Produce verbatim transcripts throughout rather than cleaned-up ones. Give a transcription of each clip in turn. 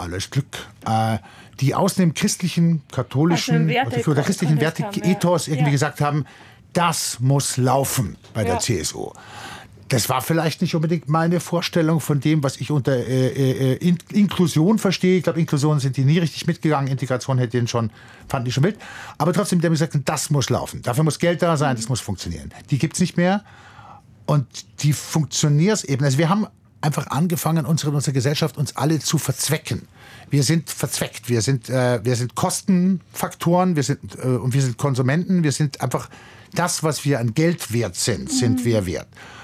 totales Glück, äh, die aus dem christlichen, katholischen also oder christlichen Werte-Ethos ja. irgendwie ja. gesagt haben, das muss laufen bei ja. der C S U. Das war vielleicht nicht unbedingt meine Vorstellung von dem, was ich unter äh, äh, In- Inklusion verstehe. Ich glaube, Inklusion sind die nie richtig mitgegangen. Integration hätte den schon, fanden die schon wild. Aber trotzdem, die haben gesagt, das muss laufen. Dafür muss Geld da sein, das muss funktionieren. Die gibt es nicht mehr. Und die funktioniert eben. Also wir haben einfach angefangen, unsere, unsere Gesellschaft uns alle zu verzwecken. Wir sind verzweckt. Wir sind, äh, wir sind Kostenfaktoren. Wir sind, äh, und wir sind Konsumenten. Wir sind einfach das, was wir an Geld wert sind, sind wir wert.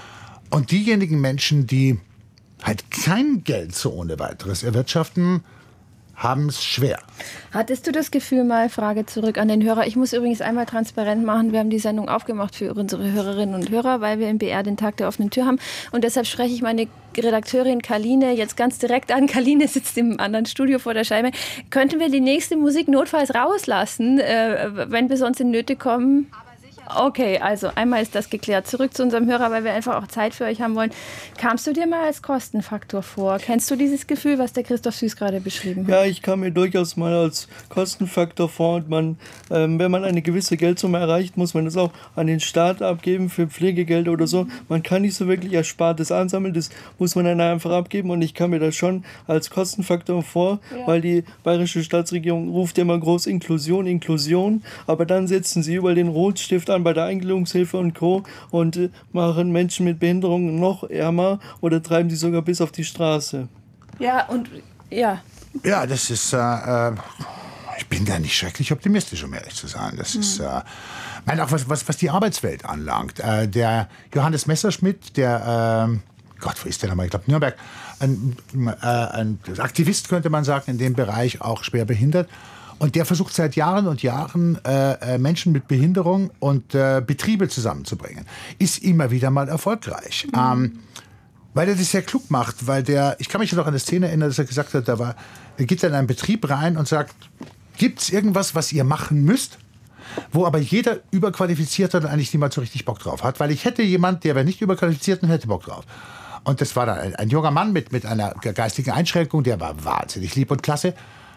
Und diejenigen Menschen, die halt kein Geld so ohne weiteres erwirtschaften, haben es schwer. Hattest du das Gefühl, mal Frage zurück an den Hörer, ich muss übrigens einmal transparent machen, wir haben die Sendung aufgemacht für unsere Hörerinnen und Hörer, weil wir im B R den Tag der offenen Tür haben und deshalb spreche ich meine Redakteurin Karline jetzt ganz direkt an. Karline sitzt im anderen Studio vor der Scheibe. Könnten wir die nächste Musik notfalls rauslassen, äh, wenn wir sonst in Nöte kommen? Okay, also einmal ist das geklärt. Zurück zu unserem Hörer, weil wir einfach auch Zeit für euch haben wollen. Kamst du dir mal als Kostenfaktor vor? Kennst du dieses Gefühl, was der Christoph Süß gerade beschrieben hat? Ja, ich kam mir durchaus mal als Kostenfaktor vor. Und man, ähm, wenn man eine gewisse Geldsumme erreicht, muss man das auch an den Staat abgeben für Pflegegeld oder so. Man kann nicht so wirklich Erspartes ansammeln, das muss man dann einfach abgeben. Und ich kam mir das schon als Kostenfaktor vor, ja. weil die bayerische Staatsregierung ruft immer groß Inklusion, Inklusion. Aber dann setzen sie überall den Rotstift an bei der Eingliederungshilfe und Co. und äh, machen Menschen mit Behinderungen noch ärmer oder treiben sie sogar bis auf die Straße. Ja, und ja. Ja, das ist, äh, ich bin da nicht schrecklich optimistisch, um ehrlich zu sein. Das mhm. ist, äh, nein, auch was, was, was die Arbeitswelt anlangt. Äh, der Johannes Messerschmidt, der, äh, Gott, wo ist der nochmal? Ich glaube, Nürnberg, ein, äh, ein Aktivist, könnte man sagen, in dem Bereich, auch schwer behindert. Und der versucht seit Jahren und Jahren, äh, Menschen mit Behinderung und äh, Betriebe zusammenzubringen. Ist immer wieder mal erfolgreich. Mhm. Ähm, weil er das sehr klug macht. Weil der, ich kann mich noch an eine Szene erinnern, dass er gesagt hat, da war, er geht dann in einen Betrieb rein und sagt, gibt's irgendwas, was ihr machen müsst? Wo aber jeder Überqualifizierte dann eigentlich niemand so richtig Bock drauf hat. Weil ich hätte jemand, der wäre nicht überqualifiziert und hätte Bock drauf. Und das war dann ein, ein junger Mann mit, mit einer geistigen Einschränkung, der war wahnsinnig lieb und klasse.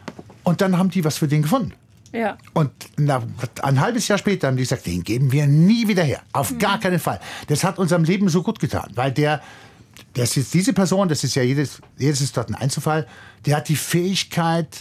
Und dann haben die was für den gefunden. Ja. Und na, ein halbes Jahr später haben die gesagt, den geben wir nie wieder her. Auf mhm. gar keinen Fall. Das hat unserem Leben so gut getan. Weil der, das ist diese Person, das ist ja jedes, jedes ist dort ein Einzelfall, der hat die Fähigkeit,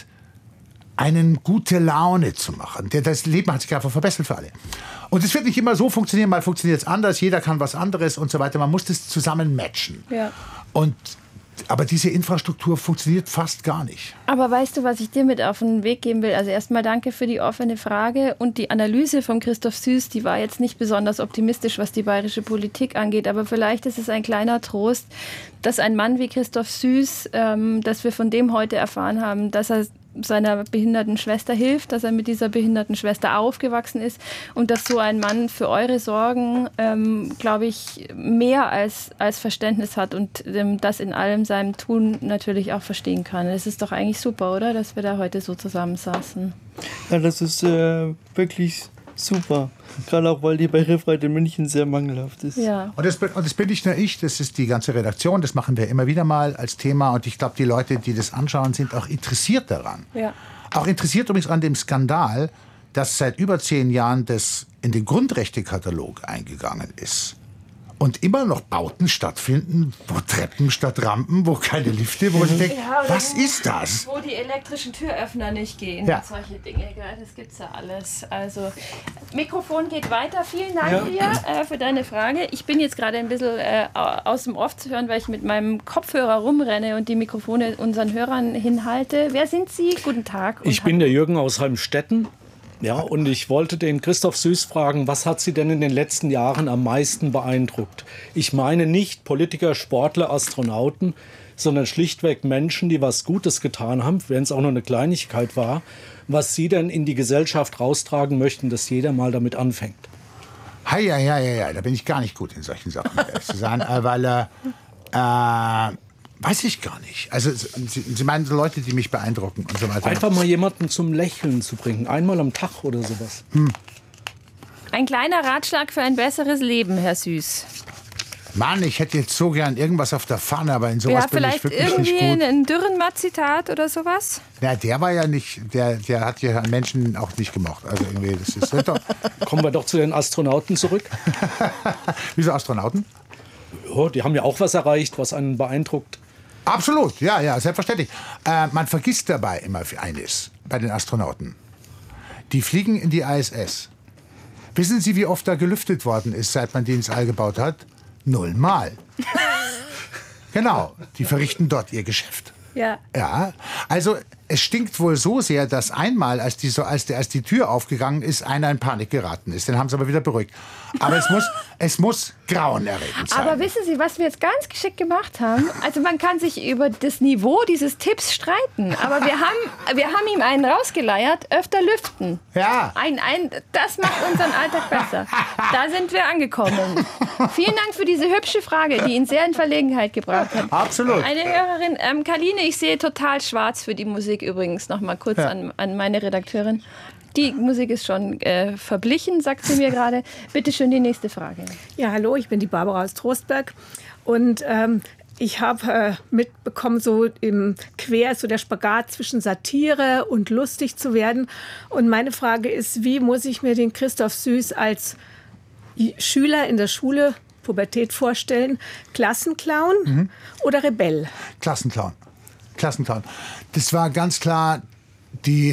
einen gute Laune zu machen. Der, das Leben hat sich einfach verbessert für alle. Und es wird nicht immer so funktionieren, mal funktioniert es anders, jeder kann was anderes und so weiter. Man muss das zusammen matchen. Ja. Und aber diese Infrastruktur funktioniert fast gar nicht. Aber weißt du, was ich dir mit auf den Weg geben will? Also erstmal danke für die offene Frage und die Analyse von Christoph Süß, die war jetzt nicht besonders optimistisch, was die bayerische Politik angeht. Aber vielleicht ist es ein kleiner Trost, dass ein Mann wie Christoph Süß, ähm, dass wir von dem heute erfahren haben, dass er seiner behinderten Schwester hilft, dass er mit dieser behinderten Schwester aufgewachsen ist und dass so ein Mann für eure Sorgen, ähm, glaube ich, mehr als, als Verständnis hat und ähm, das in allem seinem Tun natürlich auch verstehen kann. Es ist doch eigentlich super, oder, dass wir da heute so zusammensaßen. Ja, das ist äh, wirklich super. Gerade auch, weil die Barrierefreiheit in München sehr mangelhaft ist. Ja. Und, das, und das bin nicht nur ich, das ist die ganze Redaktion, das machen wir immer wieder mal als Thema. Und ich glaube, die Leute, die das anschauen, sind auch interessiert daran. Ja. Auch interessiert übrigens an dem Skandal, dass seit über zehn Jahren das in den Grundrechtekatalog eingegangen ist. Und immer noch Bauten stattfinden, wo Treppen statt Rampen, wo keine Lifte, wo man sich denkt, ja, was wo, ist das? Wo die elektrischen Türöffner nicht gehen, ja. solche Dinge, das gibt's ja alles. Also, Mikrofon geht weiter. Vielen Dank ja. dir äh, für deine Frage. Ich bin jetzt gerade ein bisschen äh, aus dem Off zu hören, weil ich mit meinem Kopfhörer rumrenne und die Mikrofone unseren Hörern hinhalte. Wer sind Sie? Guten Tag. Ich bin der Jürgen aus Heimstetten. Ja, und ich wollte den Christoph Süß fragen, was hat Sie denn in den letzten Jahren am meisten beeindruckt? Ich meine nicht Politiker, Sportler, Astronauten, sondern schlichtweg Menschen, die was Gutes getan haben, wenn es auch nur eine Kleinigkeit war, was Sie denn in die Gesellschaft raustragen möchten, dass jeder mal damit anfängt. Ja, ja, ja, ja, da bin ich gar nicht gut in solchen Sachen, ehrlich zu sein, weil äh, äh, weiß ich gar nicht. Also Sie, Sie meinen so Leute, die mich beeindrucken und so weiter. Einfach mal jemanden zum Lächeln zu bringen, einmal am Tag oder sowas. Hm. Ein kleiner Ratschlag für ein besseres Leben, Herr Süß. Mann, ich hätte jetzt so gern irgendwas auf der Pfanne, aber in sowas Ja, bin ich vielleicht wirklich irgendwie nicht gut. ein Dürrenmatt-Zitat oder sowas? Ja, der war ja nicht, der, der hat ja Menschen auch nicht gemocht. Also irgendwie, das ist doch. Kommen wir doch zu den Astronauten zurück. Wieso Astronauten? Ja, die haben ja auch was erreicht, was einen beeindruckt. Absolut, ja, ja, selbstverständlich. Äh, man vergisst dabei immer eines bei den Astronauten. Die fliegen in die I S S. Wissen Sie, wie oft da gelüftet worden ist, seit man die ins All gebaut hat? Nullmal. Genau, die verrichten dort ihr Geschäft. Ja. Ja, also es stinkt wohl so sehr, dass einmal, als die, so, als, der, als die Tür aufgegangen ist, einer in Panik geraten ist. Den haben sie aber wieder beruhigt. Aber es muss, es muss grauenerregend sein. Aber wissen Sie, was wir jetzt ganz geschickt gemacht haben? Also man kann sich über das Niveau dieses Tipps streiten. Aber wir haben, wir haben ihm einen rausgeleiert, öfter lüften. Ja. Ein, ein, das macht unseren Alltag besser. Da sind wir angekommen. Vielen Dank für diese hübsche Frage, die ihn sehr in Verlegenheit gebracht hat. Absolut. Eine Hörerin, ähm, Karline, ich sehe total schwarz für die Musik übrigens. Noch mal kurz Ja. an, an meine Redakteurin. Die Musik ist schon äh, verblichen, sagt sie mir gerade. Bitte schön die nächste Frage. Ja, hallo, ich bin die Barbara aus Trostberg und ähm, ich habe äh, mitbekommen, so im Quer so der Spagat zwischen Satire und lustig zu werden. Und meine Frage ist, wie muss ich mir den Christoph Süß als Schüler in der Schule, Pubertät vorstellen? Klassenclown mhm. oder Rebell? Klassenclown. Klassenclown. Das war ganz klar die...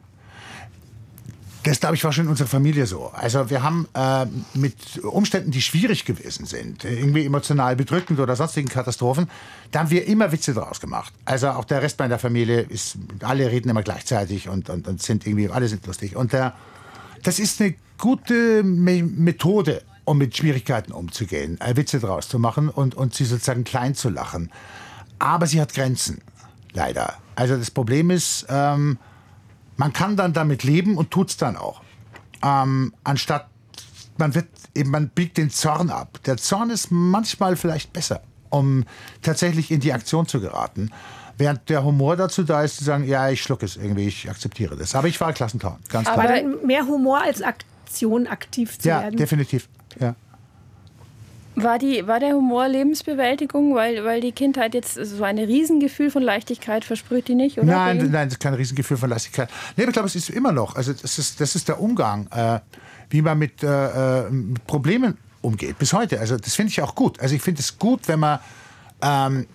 Das, glaube ich, war schon in unserer Familie so. Also wir haben äh, mit Umständen, die schwierig gewesen sind, irgendwie emotional bedrückend oder sonstigen Katastrophen, da haben wir immer Witze draus gemacht. Also auch der Rest meiner Familie ist, alle reden immer gleichzeitig und, und, und sind irgendwie, alle sind lustig. Und äh, das ist eine gute Me- Methode, um mit Schwierigkeiten umzugehen, äh, Witze draus zu machen und, und sie sozusagen klein zu lachen. Aber sie hat Grenzen, leider. Also das Problem ist, ähm, man kann dann damit leben und tut's dann auch. Ähm, anstatt, man wird eben, man biegt den Zorn ab. Der Zorn ist manchmal vielleicht besser, um tatsächlich in die Aktion zu geraten. Während der Humor dazu da ist, zu sagen, ja, ich schlucke es irgendwie, ich akzeptiere das. Aber ich war Klassenclown, ganz klar. Aber dann mehr Humor als Aktion aktiv zu Ja, werden. definitiv, ja. War, die, war der Humor Lebensbewältigung? Weil, weil die Kindheit jetzt so ein Riesengefühl von Leichtigkeit versprüht die nicht, oder? Nein, nein, das ist kein Riesengefühl von Leichtigkeit. Nee, ich glaube, es ist immer noch. Also das ist, das ist der Umgang, äh, wie man mit, äh, mit Problemen umgeht, bis heute. Also das finde ich auch gut. Also ich finde es gut, wenn man, ähm,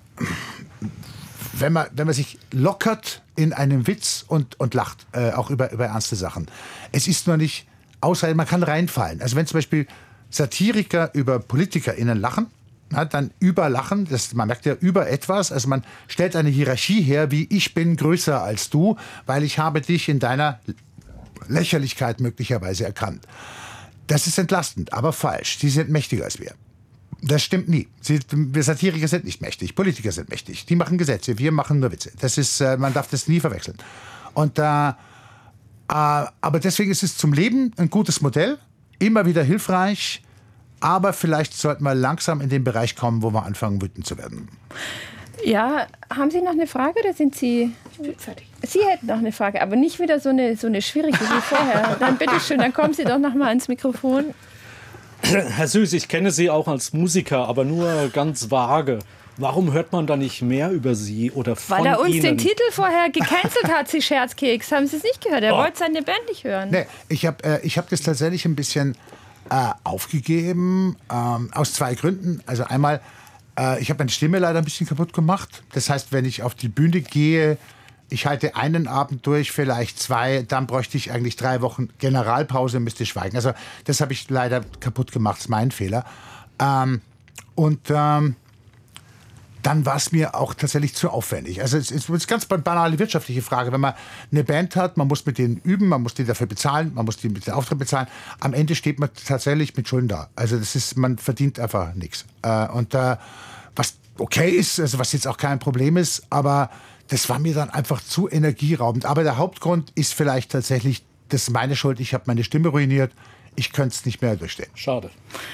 wenn man, wenn man sich lockert in einem Witz und, und lacht, äh, auch über, über ernste Sachen. Es ist nur nicht ausreichend, man kann reinfallen. Also wenn zum Beispiel Satiriker über PolitikerInnen lachen, na, dann überlachen, das, man merkt ja über etwas, also man stellt eine Hierarchie her, wie ich bin größer als du, weil ich habe dich in deiner Lächerlichkeit möglicherweise erkannt. Das ist entlastend, aber falsch. Sie sind mächtiger als wir. Das stimmt nie. Sie, wir Satiriker sind nicht mächtig, Politiker sind mächtig. Die machen Gesetze, wir machen nur Witze. Das ist, äh, man darf das nie verwechseln. Und, äh, äh, aber deswegen ist es zum Leben ein gutes Modell, immer wieder hilfreich, aber vielleicht sollten wir langsam in den Bereich kommen, wo wir anfangen, wütend zu werden. Ja, haben Sie noch eine Frage oder sind Sie fertig? Sie hätten noch eine Frage, aber nicht wieder so eine, so eine schwierige wie vorher. Dann bitteschön, dann kommen Sie doch noch mal ins Mikrofon. Herr Süß, ich kenne Sie auch als Musiker, aber nur ganz vage. Warum hört man da nicht mehr über Sie oder von Weil er uns Ihnen? den Titel vorher gecancelt hat, Sie Scherzkeks. Haben Sie es nicht gehört? Er Oh. wollte seine Band nicht hören. Nee, ich habe äh, ich hab das tatsächlich ein bisschen äh, aufgegeben, ähm, aus zwei Gründen. Also einmal, äh, ich habe meine Stimme leider ein bisschen kaputt gemacht. Das heißt, wenn ich auf die Bühne gehe, ich halte einen Abend durch, vielleicht zwei, dann bräuchte ich eigentlich drei Wochen Generalpause, müsste schweigen. Also das habe ich leider kaputt gemacht, das ist mein Fehler. Ähm, und ähm, dann war es mir auch tatsächlich zu aufwendig. Also es ist eine ganz banale wirtschaftliche Frage. Wenn man eine Band hat, man muss mit denen üben, man muss die dafür bezahlen, man muss die mit den Auftritt bezahlen. Am Ende steht man tatsächlich mit Schulden da. Also das ist, man verdient einfach nichts. Äh, und äh, was okay ist, also was jetzt auch kein Problem ist, aber das war mir dann einfach zu energieraubend. Aber der Hauptgrund ist vielleicht tatsächlich, das ist meine Schuld, ich habe meine Stimme ruiniert, ich könnte es nicht mehr durchstehen. Schade.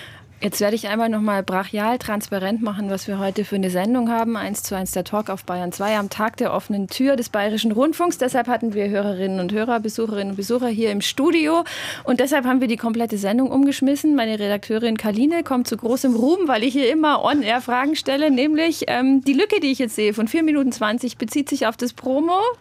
Jetzt werde ich einmal noch mal brachial transparent machen, was wir heute für eine Sendung haben. eins zu eins der Talk auf Bayern zwei am Tag der offenen Tür des Bayerischen Rundfunks. Deshalb hatten wir Hörerinnen und Hörer, Besucherinnen und Besucher hier im Studio. Und deshalb haben wir die komplette Sendung umgeschmissen. Meine Redakteurin Kaline kommt zu großem Ruhm, weil ich hier immer on-air Fragen stelle. Nämlich ähm, die Lücke, die ich jetzt sehe von vier Minuten zwanzig, bezieht sich auf das Promo